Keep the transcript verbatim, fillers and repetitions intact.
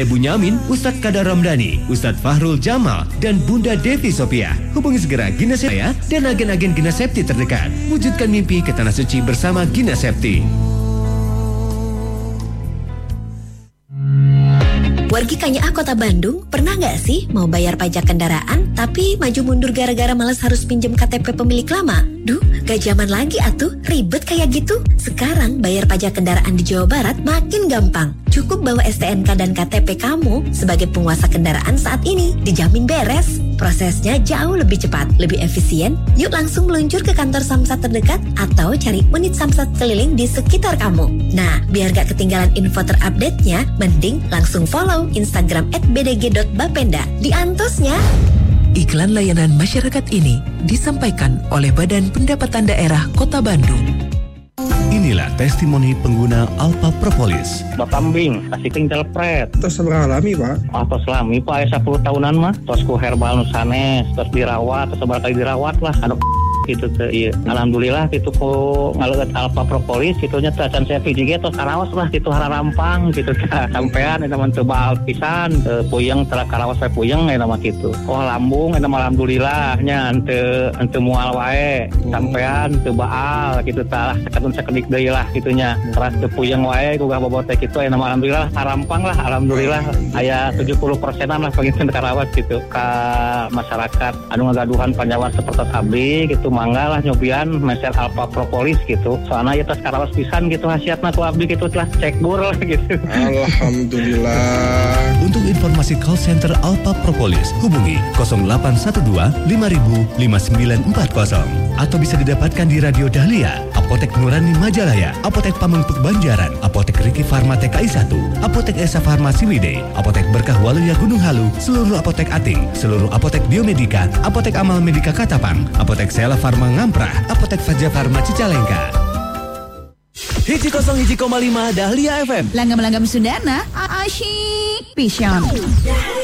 Ibu Nyamin, Ustadz Kadar Ramdhani, Ustadz Fahrul Jamal, dan Bunda Devi Sophia. Hubungi segera Gina Septi dan agen-agen Gina Septi terdekat. Wujudkan mimpi ke Tanah Suci bersama Gina Septi. Wargi Kanyaah Kota Bandung, pernah nggak sih mau bayar pajak kendaraan tapi maju mundur gara-gara malas harus pinjem K T P pemilik lama? Duh, gak zaman lagi atuh, ribet kayak gitu. Sekarang bayar pajak kendaraan di Jawa Barat makin gampang. Cukup bawa S T N K dan K T P kamu sebagai penguasa kendaraan saat ini, dijamin beres. Prosesnya jauh lebih cepat, lebih efisien. Yuk langsung meluncur ke kantor Samsat terdekat atau cari unit Samsat keliling di sekitar kamu. Nah, biar gak ketinggalan info terupdate-nya, mending langsung follow Instagram at b d g dot bapenda. Diantosnya. Iklan layanan masyarakat ini disampaikan oleh Badan Pendapatan Daerah Kota Bandung. Inilah testimoni pengguna Alpha Propolis. Bakambing, kasih tinggal pret. Terus seberapa lami, Pak? Oh, terus lami, Pak. Ya sepuluh tahunan mah. Terus ku herbal nusanes, terus dirawat, terus seberapa kali dirawat lah. Anu gitu tuh, iya. Alhamdulillah gitu ku ngaleut Alpha Propolis gitunya teh can saya piji ge tos karaos lah gitu hararampang gitu teh. Sampean eta mah teu baal pisan, teu puyeng tara karaos we puyeng eta mah kitu. Oh lambung eta mah alhamdulillah nya henteu henteu moal wae. Sampean teu baal gitu tah sakeun sakedik deui lah gitunya. Teras teu puyeng wae ku bobot teh kitu aya mah alhamdulillah harampang lah alhamdulillah aya tujuh puluh persenan lah pangeukeun karaos gitu ka masyarakat anu ngagaduhan panjawat seperti abdi gitu. Mangga lah nyobian meser Alpha Propolis gitu. Soalnya ya tas karawas pisan gitu hasiatna ku abdi gitu telah cek bur lah gitu. Alhamdulillah. Untuk informasi call center Alpha Propolis, hubungi nol delapan satu dua lima ribu lima sembilan empat nol atau bisa didapatkan di Radio Dahlia, Apotek Nurani Majalaya, Apotek Pamengpeuk Banjaran, Apotek Riki Farma T K I satu, Apotek Esa Farma Ciwidey, Apotek Berkah Waluya Gunung Halu, seluruh apotek Ating, seluruh apotek Biomedika, Apotek Amal Medika Katapang, Apotek Sela Farma Ngamprah, Apotek Faja Farma Cicalengka. Hiji kosong hiji koma lima Dahlia F M. Langgam-langgam Sundana, asyik pisan.